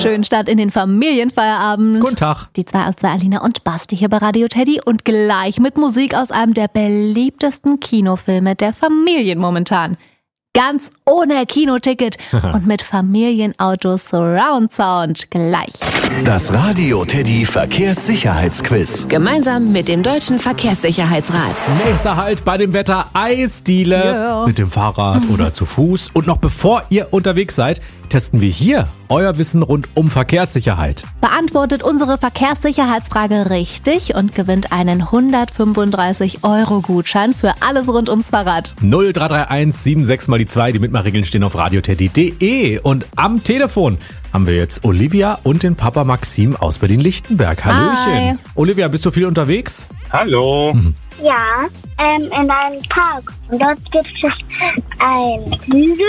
Schönen Start in den Familienfeierabend. Guten Tag. Die 2 aus 2, Alina und Basti hier bei Radio Teddy und gleich mit Musik aus einem der beliebtesten Kinofilme der Familien momentan. Ganz ohne Kinoticket und mit Familienauto Surround Sound gleich. Das Radio Teddy Verkehrssicherheitsquiz. Gemeinsam mit dem Deutschen Verkehrssicherheitsrat. Nächster Halt bei dem Wetter Eisdiele. Yeah. Mit dem Fahrrad oder zu Fuß. Und noch bevor ihr unterwegs seid, testen wir hier euer Wissen rund um Verkehrssicherheit. Beantwortet unsere Verkehrssicherheitsfrage richtig und gewinnt einen 135-Euro-Gutschein für alles rund ums Fahrrad. 0331 76 mal die 2. Die Mitmachregeln stehen auf radioteddy.de. Und am Telefon haben wir jetzt Olivia und den Papa Maxim aus Berlin-Lichtenberg. Hallöchen. Hi. Olivia, bist du viel unterwegs? Hallo. Ja, in einem Park. Und dort gibt es ein Hügel,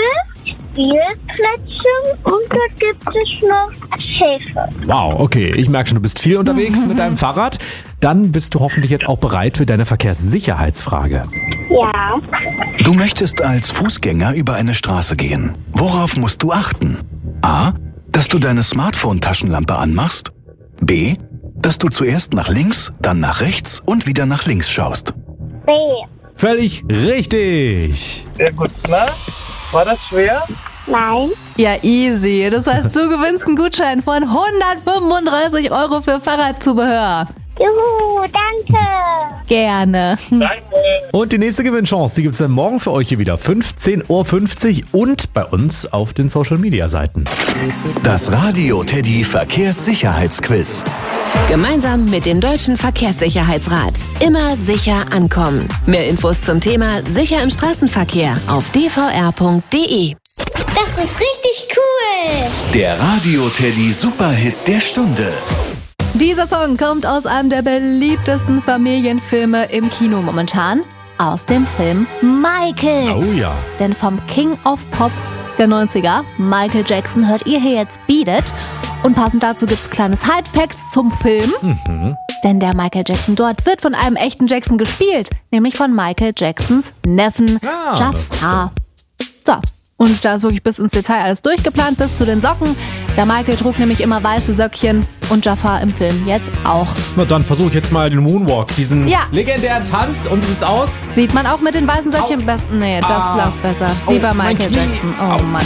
Spielplätze und dort gibt es noch Schäfer. Wow, okay. Ich merke schon, du bist viel unterwegs mit deinem Fahrrad. Dann bist du hoffentlich jetzt auch bereit für deine Verkehrssicherheitsfrage. Ja, Du möchtest als Fußgänger über eine Straße gehen. Worauf musst du achten? A. Dass du deine Smartphone-Taschenlampe anmachst. B. Dass du zuerst nach links, dann nach rechts und wieder nach links schaust. B. Völlig richtig. Sehr gut, na? War das schwer? Nein. Ja, easy. Das heißt, du gewinnst einen Gutschein von 135 Euro für Fahrradzubehör. Juhu, danke. Gerne. Danke. Und die nächste Gewinnchance, die gibt's dann morgen für euch hier wieder. 15.50 Uhr und bei uns auf den Social-Media-Seiten. Das Radio Teddy Verkehrssicherheitsquiz. Gemeinsam mit dem Deutschen Verkehrssicherheitsrat. Immer sicher ankommen. Mehr Infos zum Thema Sicher im Straßenverkehr auf dvr.de. Das ist richtig cool. Der Radio Teddy Superhit der Stunde. Dieser Song kommt aus einem der beliebtesten Familienfilme im Kino momentan. Aus dem Film Michael. Oh ja. Denn vom King of Pop der 90er, Michael Jackson, hört ihr hier jetzt Beat It. Und passend dazu gibt's kleine Side-Facts zum Film. Denn der Michael Jackson dort wird von einem echten Jackson gespielt. Nämlich von Michael Jacksons Neffen Jafar. So, und da ist wirklich bis ins Detail alles durchgeplant, bis zu den Socken. Der Michael trug nämlich immer weiße Söckchen und Jafar im Film jetzt auch. Na dann versuche ich jetzt mal den Moonwalk, diesen Ja. legendären Tanz. Und wie sieht's aus? Sieht man auch mit den weißen Söckchen besten? Nee, das lass besser. Lieber mein Michael Knie. Jackson. Oh Mann.